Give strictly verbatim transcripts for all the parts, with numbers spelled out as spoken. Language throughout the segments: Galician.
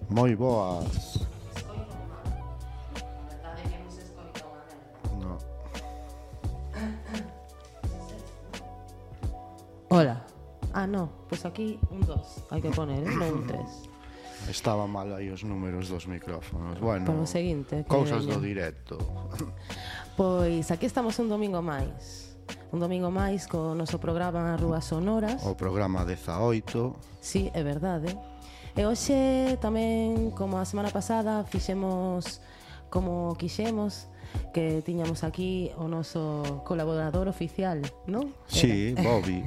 Moi boas. No. Hola. Ah, no, pues aquí un dos. Hai que poner, eh? Non un tres. Estaba mal aí os números dos micrófonos. Bueno, Para o seguinte, que cousas veña. do directo. Pois aquí estamos un domingo máis. Un domingo máis co noso programa Rúas Sonoras. O programa dezaoito. Sí, é verdade. E hoxe tamén, como a semana pasada, fixemos como quixemos, que tiñamos aquí o noso colaborador oficial, non? Sí, Bobby.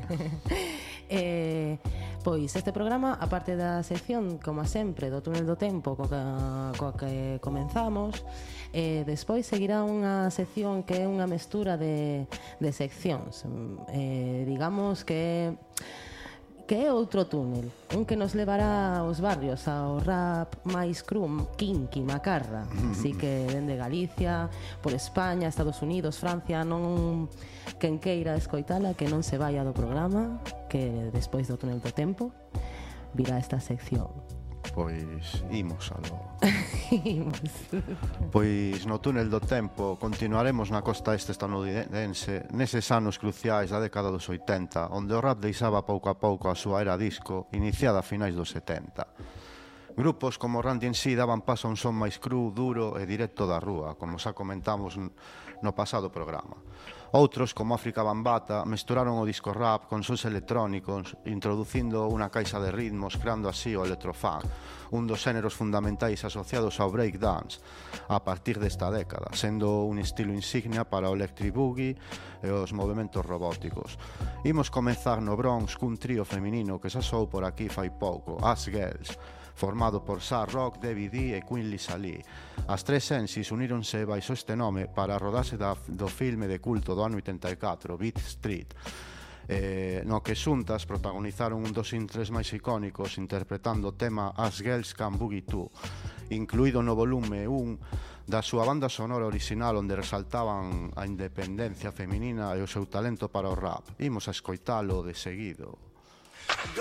Eh, pois este programa, aparte da sección, como sempre, do túnel do tempo coa que, coa que comenzamos, eh, despois seguirá unha sección que é unha mestura de, de seccións, eh, digamos que que é outro túnel, un que nos levará aos barrios, ao rap máis cru, kinky, macarra. Así que dende Galicia, por España, Estados Unidos, Francia, non quen queira escoitala, que non se vaya do programa, que despois do túnel do tempo virá esta sección. Pois imos aló. Imos. Pois no túnel do tempo continuaremos na costa este estadounidense neses anos cruciais da década dos oitenta, onde o rap deixaba pouco a pouco a súa era disco, iniciada a finais dos setenta. Grupos como Run D M C daban paso a un son máis cru, duro e directo da rúa, como xa comentamos no pasado programa. Outros, como África Bambata, mesturaron o disco rap con sons electrónicos, introducindo unha caixa de ritmos, creando así o electrofunk, un dos xéneros fundamentais asociados ao breakdance a partir desta década, sendo un estilo insignia para o electric boogie e os movimentos robóticos. Imos comezar no Bronx cun trío feminino que xa sou por aquí fai pouco, As Girls, formado por Sa Rock, Debbie D e Queen Lisa Lee. As tres Sensis uníronse baixo este nome para rodarse da, do filme de culto do ano oitenta e catro, Beat Street, eh, no que xuntas protagonizaron un dos intres máis icónicos interpretando o tema As Girls Can Boogie Too, incluído no volume un da súa banda sonora original, onde resaltaban a independencia feminina e o seu talento para o rap. Imos a escoitalo de seguido.